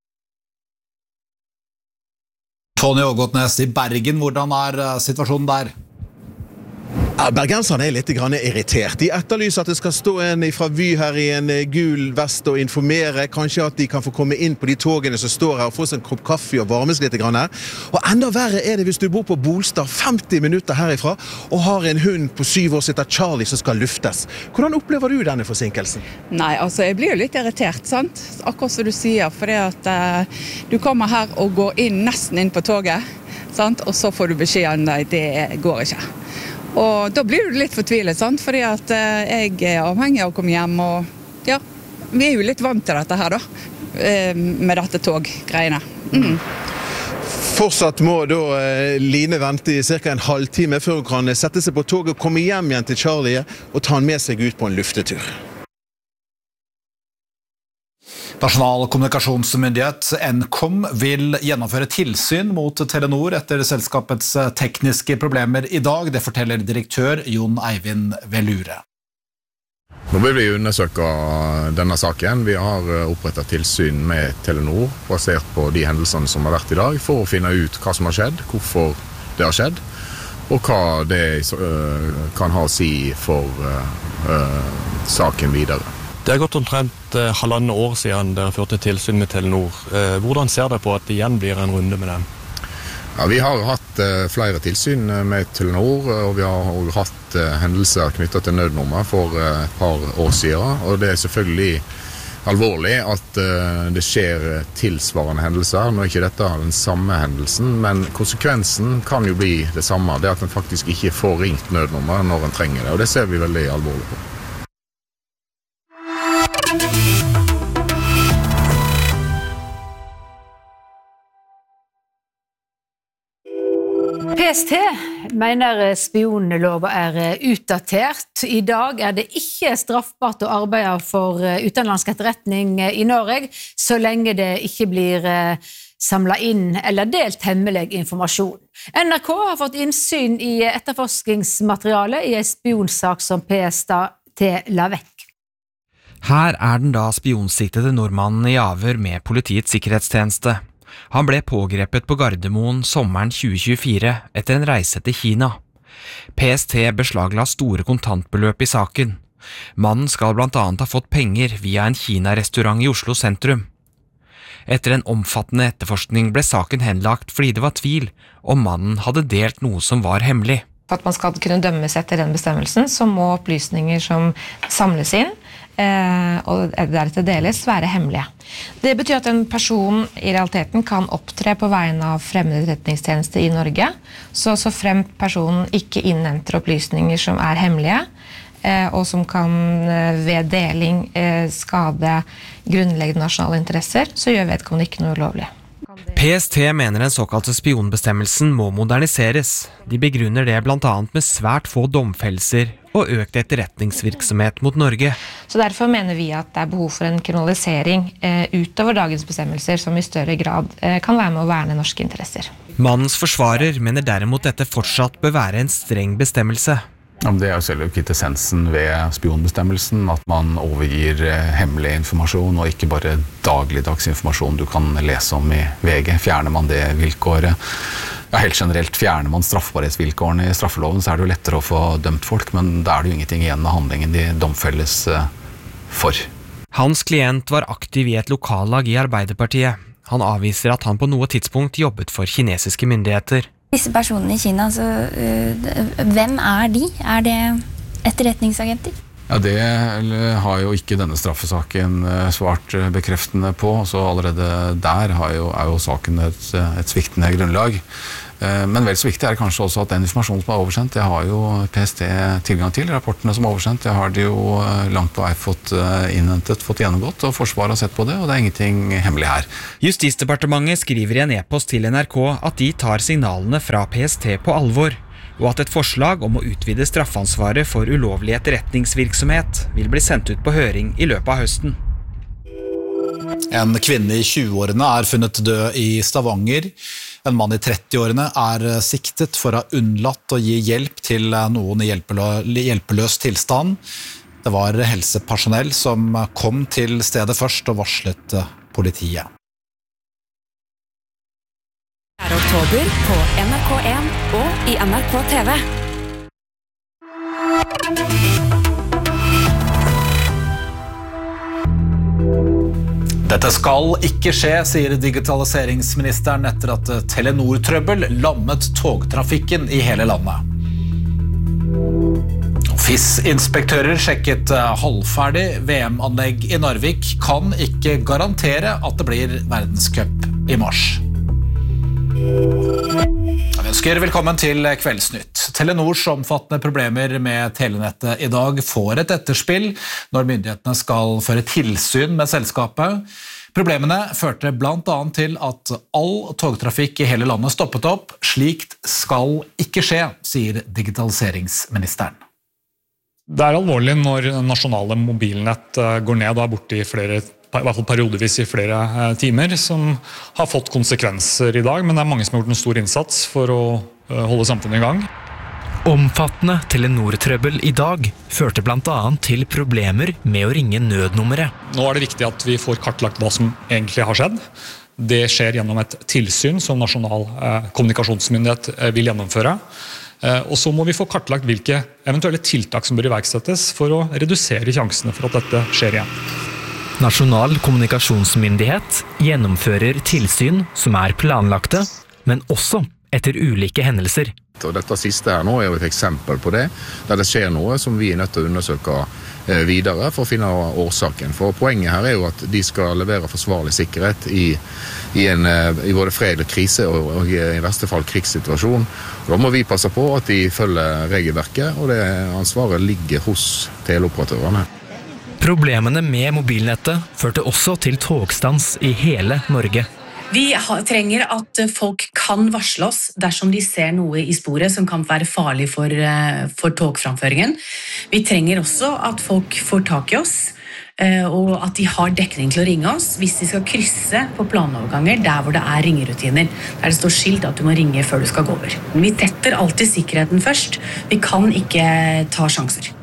Tony Ågotnes i Bergen, hvordan er situasjonen der? Ja, bergenserne er litt grann irritert. De etterlyser at det skal stå en fra Vy her i en gul vest og informere. Kanskje at de kan få komme inn på de togene som står her og få seg en kopp kaffe og varmes litt grann her. Og enda verre er det hvis du bor på Bolstad femti minutter herifra og har en hund på syv år som heter Charlie som skal luftes. Hvordan opplever du denne forsinkelsen? Nei, altså jeg blir jo litt irritert, sant? Akkurat som du sier, for det at uh, du kommer her og går inn nesten inn på toget, sant? Og så får du beskjeden, nei, det går ikke. Og da blir du litt fortvilet, sant? Fordi at eh, jeg er avhengig av å komme hjem, og ja, vi er jo litt vant til dette her da, eh, med dette toggreiene. Mm. Fortsatt må da eh, Line vente i cirka en halvtime før hun kan sette seg på toget og komme hjem igjen til Charlie og ta han med seg ut på en luftetur. Nasjonal kommunikasjonsmyndighet Nkom vil gjennomføre tilsyn mot Telenor etter selskapets tekniske problemer i dag. Det forteller direktør Jon Eivind Velure. Nå vil vi undersøke denne saken. Vi har opprettet tilsyn med Telenor basert på de hendelsene som har vært i dag, for å finne ut hva som har skjedd, hvorfor det har skjedd, og hva det kan ha å si for uh, saken videre. Det har gått omtrent eh, halvandet år siden dere førte tilsyn med Telenor. Eh, hvordan ser dere på at det igjen blir en runde med dem? Ja, vi har hatt eh, flere tilsyn med Telenor, og vi har også hatt eh, hendelser knyttet til nødnummer for eh, et par år siden. Og det er selvfølgelig alvorlig at eh, det skjer tilsvarende hendelser. Nå er ikke dette den samme hendelsen, men konsekvensen kan jo bli det samme. Det at en faktisk ikke får ringt nødnummer når en trenger det, og det ser vi veldig alvorlig på. P S T mener spionlova er utdatert. I dag er det ikke straffbart å arbeide for utenlandsk etterretning i Norge, så lenge det ikke blir samlet inn eller delt hemmelig informasjon. N R K har fått innsyn i etterforskningsmateriale i en spionsak som P S T la vekk. Her er den da spionsiktede nordmannen i avhør med Politiets sikkerhetstjeneste. Han ble pågrepet på Gardermoen sommeren tjue tjuefire etter en reise til Kina. P S T beslagla store kontantbeløp i saken. Mannen skal blant annet ha fått penger via en Kina-restaurant i Oslo sentrum. Etter en omfattende etterforskning ble saken henlagt fordi det var tvil om mannen hadde delt noe som var hemmelig. For at man skal kunne dømmes etter den bestemmelsen, så må opplysninger som samles inn og deretter deles, være hemmelige. Det betyr at en person i realiteten kan opptre på vegne av fremmede etterretningstjeneste i Norge, så, så frem personen ikke innhenter opplysninger som er hemmelige, og som kan ved deling skade grunnleggende nasjonale interesser, så gjør vedkommende ikke noe ulovlig. P S T mener den såkalte spionbestemmelsen må moderniseres. De begrunner det blant annet med svært få domfellelser og økt etterretningsvirksomhet mot Norge. Så derfor mener vi at det er behov for en kriminalisering eh, utover dagens bestemmelser som i større grad eh, kan være med å verne norske interesser. Mannens forsvarer mener derimot dette fortsatt bør være en streng bestemmelse. Ja, det er jo selve kvintessensen ved spionbestemmelsen, at man overgir hemmelig informasjon, og ikke bare dagligdags informasjon du kan lese om i V G. Fjerner man det vilkåret, ja, helt generelt fjerner man straffbarhetsvilkårene i straffeloven, så er det jo lettere å få dømt folk, men da er det jo ingenting igjen av handlingen de domfelles for. Hans klient var aktiv i et lokallag i Arbeiderpartiet. Han avviser at han på noe tidspunkt jobbet for kinesiske myndigheter. Disse personene i Kina, så, uh, hvem er de? Er det etterretningsagenter? Ja, det har jo ikke denne straffesaken svart bekreftende på, så allerede der har jo, er jo saken et, et sviktende grunnlag. Men vel så viktig er det kanskje også at den informasjonen som er oversendt, det har jo P S T tilgang til. Rapportene som er oversendt, det har de jo langt på vei fått innhentet, fått gjennomgått, og Forsvaret har sett på det, og det er ingenting hemmelig her. Justisdepartementet skriver i en e-post til N R K at de tar signalene fra P S T på alvor, og at et forslag om å utvide straffansvaret for ulovlig etterretningsvirksomhet vil bli sendt ut på høring i løpet av høsten. En kvinne i tjueårene er funnet død i Stavanger. En mann i trettiårene er siktet for å ha unnlatt å gi hjelp til noen i hjelpeløs tilstand. Det var helsepersonell som kom til stedet først og varslet politiet. fjerde oktober på N R K en og i N R K T V. Dette skal ikke skje, sier digitaliseringsministeren etter at Telenor-trøbbel lammet togtrafikken i hele landet. F I S-inspektører sjekket halvferdig V M-anlegg i Narvik, kan ikke garantere at det blir verdenscup i mars. Vi ønsker velkommen til Kveldsnytt. Telenors omfattende problemer med telenettet i dag får et etterspill når myndighetene skal føre tilsyn med selskapet. Problemene førte blant annet til at all togtrafikk i hele landet stoppet opp. Slikt skal ikke skje, sier digitaliseringsministeren. Det er alvorlig når nasjonale mobilnett går ned og er borte i flere i hvert fall periodevis i flere timer, som har fått konsekvenser i dag, men det er mange som har gjort en stor innsats for å holde samfunnet i gang. Omfattende Telenor-trøbbel i dag førte blant annet til problemer med å ringe nødnummeret. Nå er det viktig at vi får kartlagt hva som egentlig har skjedd. Det skjer gjennom et tilsyn som Nasjonal eh, kommunikasjonsmyndighet eh, vil gjennomføre. Eh, og så må vi få kartlagt hvilke eventuelle tiltak som bør iverksettes for å redusere sjansene for at dette skjer igjen. Nasjonal kommunikasjonsmyndighet gjennomfører tilsyn som er planlagte, men også etter ulike hendelser. Og dette siste her nå er jo et eksempel på det, der det skjer noe som vi er nødt til å undersøke videre for å finne årsaken. For poenget her er jo at de skal levere forsvarlig sikkerhet i, i, en, i både fred og krise og, og i verste fall krigssituasjon. Da må vi passe på at de følger regelverket, og det ansvaret ligger hos teleoperatørene. Problemene med mobilnettet førte også til togstans i hele Norge. Vi trenger at folk kan varsle oss dersom de ser noe i sporet som kan være farlig for, for togframføringen. Vi trenger også at folk får tak i oss, og at de har dekning til å ringe oss hvis de skal krysse på planoverganger der hvor det er ringerutiner, der det står skilt at du må ringe før du skal gå over. Vi tetter alltid sikkerheten først. Vi kan ikke ta sjanser.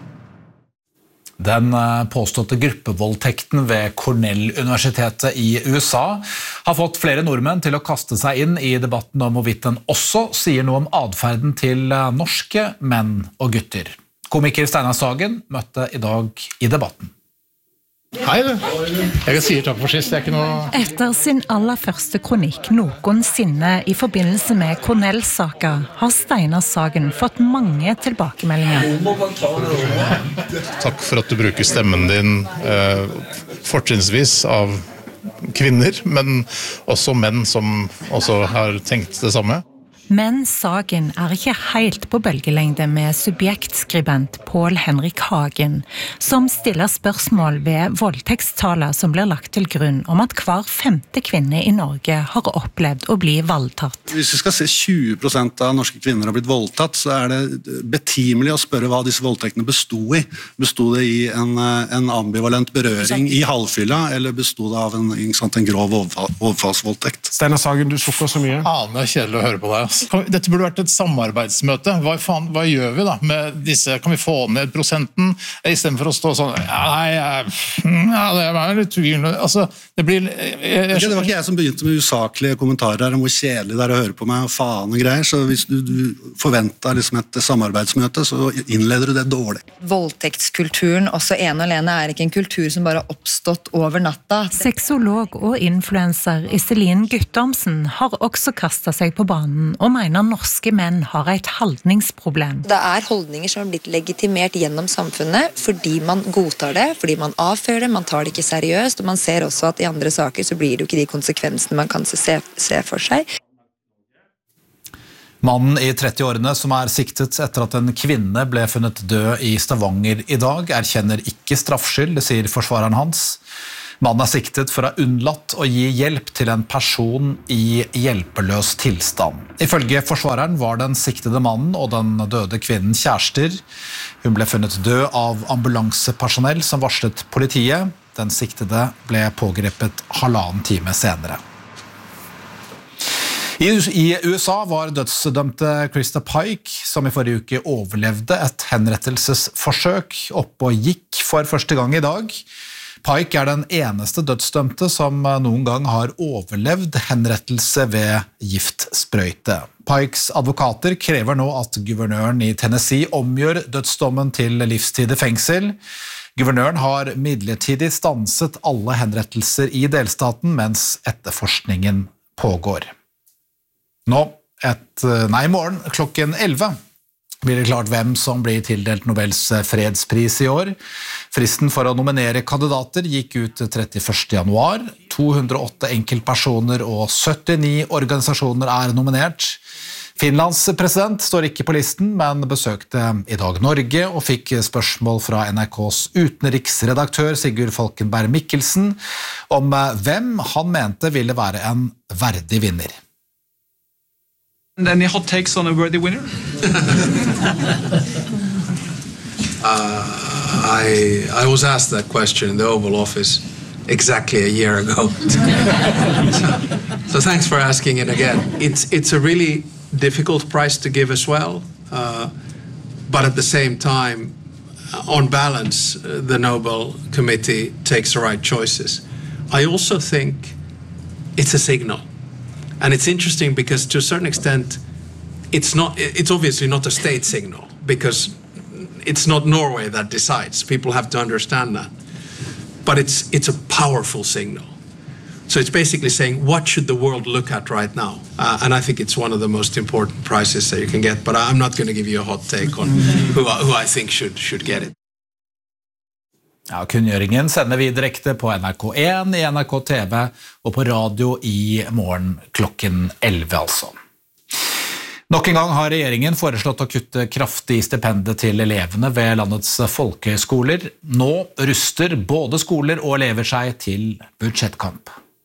Den påståtte gruppevoldtekten ved Cornell-universitetet i U S A har fått flere nordmenn til å kaste seg inn i debatten om hvorvidt den også sier noe om adferden til norske menn og gutter. Komiker Steinar Sagen møtte i dag i debatten. Hei du, jeg sier takk for sist, det er ikke noe... Etter sin aller første kronikk noensinne i forbindelse med Cornell-saker har Steinar Sagen fått mange tilbakemeldinger. Takk for at du bruker stemmen din eh, fortrinnsvis av kvinner, men også menn som også har tenkt det samme. Men Sagen er ikke helt på bølgelengde med subjektskribent Pål Henrik Hagen, som stiller spørsmål ved voldtektstaler som blir lagt til grunn om at hver femte kvinne i Norge har opplevd å bli voldtatt. Hvis vi skal se tjue prosent av norske kvinner har blitt voldtatt, så er det betimelig å spørre hva disse voldtektene bestod i. Bestod det i en, en ambivalent berøring i halvfylla, eller bestod det av en, en grov overfallsvoldtekt? Steinar Sagen, du sukker så mye. Ja, det er kjedelig å høre på deg. Dette burde vært et samarbeidsmøte. Hva, faen, hva gjør vi da med disse? Kan vi få ned prosenten? I stedet for å stå sånn, ja, nei, ja, det er litt tvilende. Altså, det blir... Jeg, jeg, jeg, det var ikke jeg som begynte med usaklige kommentarer om hvor kjedelig det er å høre på meg og faen og greier, så hvis du, du forventer liksom et samarbeidsmøte, så innleder du det dårlig. Voldtektskulturen, også en og alene, er ikke en kultur som bare har oppstått over natta. Sexolog og influencer Iselin Guttormsen har også kastet seg på banen og mener norske menn har et holdningsproblem. Det er holdninger som har blitt legitimert gjennom samfunnet fordi man godtar det, fordi man avfører det, man tar det ikke seriøst, og man ser også at i andre saker så blir det jo ikke de konsekvensene man kan se, se for seg. Mannen i trettiårene som er siktet etter at en kvinne ble funnet død i Stavanger i dag, erkjenner ikke straffskyld, det sier forsvareren hans. Mannen er siktet for å ha unnlatt å gi hjelp til en person i hjelpeløs tilstand. Ifølge forsvareren var den siktede mannen og den døde kvinnen kjærester. Hun ble funnet død av ambulansepersonell som varslet politiet. Den siktede ble pågrepet halvannen time senere. I U S A var dødsdømte Krista Pike, som i forrige uke overlevde et henrettelsesforsøk, oppe og gikk for første gang i dag. Pike er den eneste dødsdømte som noen gang har overlevd henrettelse ved giftsprøyte. Pikes advokater krever nå at guvernøren i Tennessee omgjør dødsdommen til livstid i fengsel. Guvernøren har midlertidig stanset alle henrettelser i delstaten mens etterforskningen pågår. Nå, et, nei, i morgen klokken elleve blir det klart hvem som blir tildelt Nobels fredspris i år. Fristen for å nominere kandidater gikk ut trettiførste januar. to hundre og åtte enkeltpersoner og syttini organisasjoner er nominert. Finlands president står ikke på listen, men besøkte i dag Norge og fikk spørsmål fra N R K's utenriksredaktør Sigurd Falkenberg Mikkelsen om hvem han mente ville være en verdig vinner. Any hot takes on a worthy winner? uh, I, I was asked that question in the Oval Office exactly a year ago. so, so thanks for asking it again. It's, it's a really difficult prize to give as well, uh, but at the same time, on balance, uh, the Nobel Committee takes the right choices. I also think it's a signal. And it's interesting because to a certain extent, it's not, it's obviously not a state signal because it's not Norway that decides. People have to understand that. But it's, it's a powerful signal. So it's basically saying, what should the world look at right now? Uh, and I think it's one of the most important prizes that you can get. But I'm not going to give you a hot take on who, who I think should, should get it. Ja, kunngjøringen sender vi direkte på N R K én, i N R K T V og på radio i morgen klokken elleve altså. Nok en gang har regjeringen foreslått å kutte kraftig stipendet til elevene ved landets folkehøyskoler. Nå ruster både skoler og elever seg til budsjettkamp.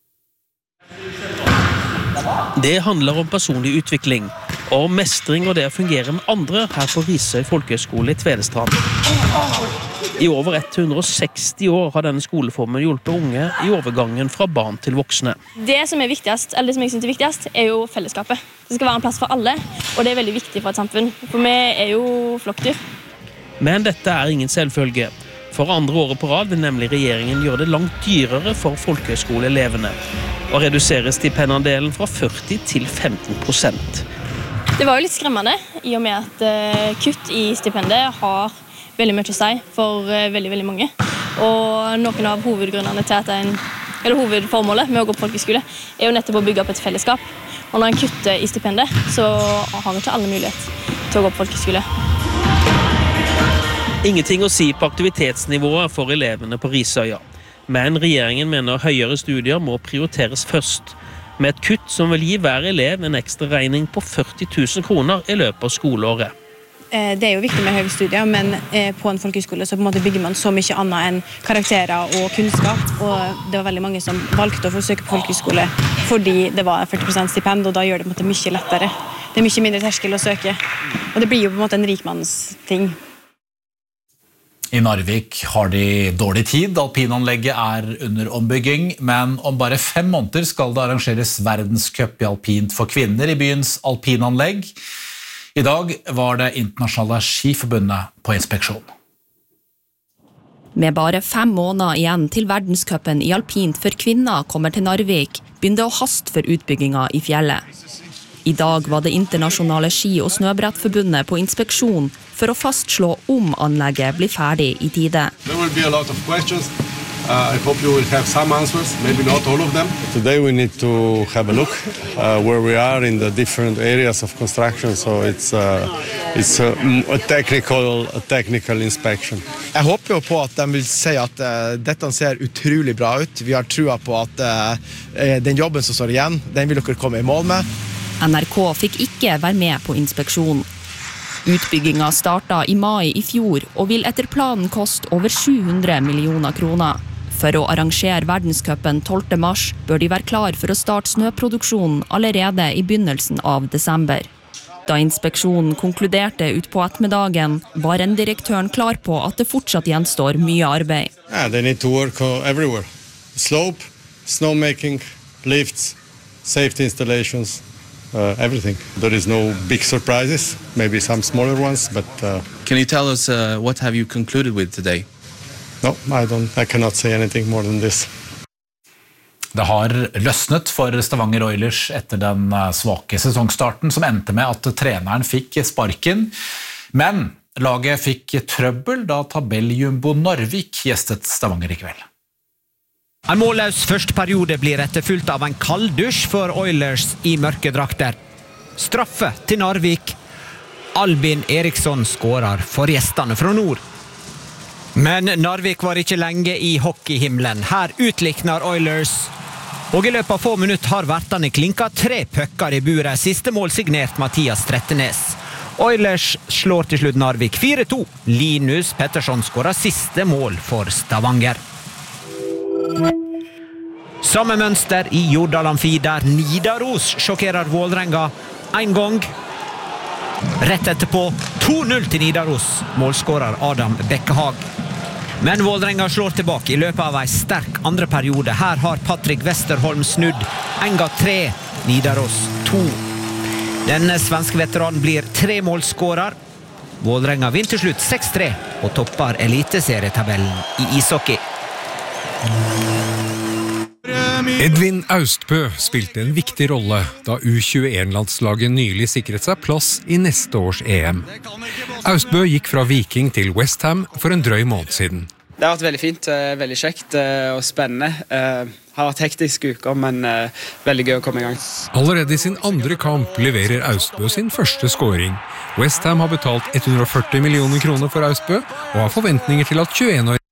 Det handler om personlig utvikling, og mestring og det å fungere med andre her på Risøy folkehøyskole i Tvedestrand. I over hundre og seksti år har denne skoleformen hjulpet unge i overgangen fra barn til voksne. Det som er viktigst, eller det som jeg synes er viktigst, er jo fellesskapet. Det skal være en plass for alle, og det er veldig viktig for et samfunn. For vi er jo flokkdyr. Men dette er ingen selvfølge. For andre året på rad vil nemlig regjeringen gjøre det langt dyrere for folkehøyskoleelevene, og redusere stipendandelen fra førti til femten prosent. Det var jo litt skremmende, i og med at kutt i stipendet har veldig mye å si for veldig, veldig mange. Og noen av hovedgrunnene til at en, eller hovedformålet med å gå på folkeskole er jo nettopp å bygge opp et fellesskap. Og når en kutter i stipendet, så har ikke alle mulighet til å gå på folkeskole. Ingenting å si på aktivitetsnivået for elevene på Risøya. Men regjeringen mener høyere studier må prioriteres først, med et kutt som vil gi hver elev en ekstra regning på førti tusen kroner i løpet av skoleåret. Det er jo viktig med høyere studier, men på en folkeskole så på en måte bygger man så mye annet enn karakterer og kunnskap, og det var veldig mange som valgte å forsøke på folkeskole fordi det var førti prosent stipend, og da gjør det på en måte mye lettere. Det er mye mindre terskel å søke, og det blir jo på en måte en rikmannsting. I Narvik har de dårlig tid, alpinanlegget er under ombygging, men om bare fem måneder skal det arrangeres verdenscup i alpint for kvinner i byens alpinanlegg. I dag var det internasjonale skiforbundet på inspeksjon. Med bare fem måneder igjen til verdenscupen i alpint for kvinner kommer til Narvik, begynner det å haste for utbygginga i fjellet. I dag var det internasjonale ski- og snøbrettforbundet på inspeksjon for å fastslå om anlegget blir ferdig i tide. There will be a lot of questions. Uh, I hope you will have some answers, maybe not all of them. Today we need to have a look uh, where we are in the different areas of construction, so it's, uh, it's a, a, technical, a technical inspection. Jeg håper jo på at de vil si at uh, dette ser utrolig bra ut. Vi har trua på at uh, den jobben som står igjen, den vil dere komme i mål med. N R K fikk ikke være med på inspeksjon. Utbygginga startet i mai i fjor og vil etter planen koste over sju hundre millioner kroner. For å arrangere verdenscupen tolvte mars bør de være klar for å starte snøproduksjonen allerede i begynnelsen av desember. Da inspeksjonen konkluderte ut på ettermiddagen, var en direktøren klar på at det fortsatt gjenstår mye arbeid. Yeah, they need to work everywhere. Slope, snowmaking, lifts, safety installations. Uh, everything. There is no big surprises, maybe some smaller ones, but... Uh, Can you tell us uh, what have you concluded with today? No, I don't. I cannot say anything more than this. Det har løsnet for Stavanger Oilers etter den svake sesongstarten som endte med at treneren fikk sparken. Men laget fikk trøbbel da tabelljumbo Narvik gjestet Stavanger i kveld. En målløs første periode blir etterfulgt av en kalddusj for Oilers i mørke drakter. Straffe til Narvik. Albin Eriksson skårer for gjestene fra nord. Men Narvik var ikke lenge i hockeyhimmelen. Her utlikner Oilers. Og i løpet av få minutter har vertene klinket tre pøkker i buret. Siste mål signert Mathias Trettenes. Oilers slår til slutt Narvik fire to. Linus Pettersson skårer siste mål for Stavanger. Samme mønster i Jordal Amfi der Nidaros sjokkerer Vålerenga en gang. Rett etterpå to null til Nidaros, målskårer Adam Bekkehag. Men Vålerenga slår tilbake i løpet av en sterk andre periode. Her har Patrick Westerholm snudd. Enga tre, Nidaros to. Denne svenske veteranen blir tre målskårer. Vålerenga vinner til slutt seks tre og topper eliteserietabellen i ishockey. Edvin Austbø spilte en viktig rolle da U tjueen-landslaget nylig sikret seg plass i neste års E M. Austbø gikk fra Viking til West Ham for en drøy måned siden. Det har vært veldig fint, veldig kjekt og spennende. Det har vært hektisk uker, men veldig gøy å komme i gang. Allerede i sin andre kamp leverer Austbø sin første scoring. West Ham har betalt hundre og førti millioner kroner for Austbø og har forventninger til at tjueen år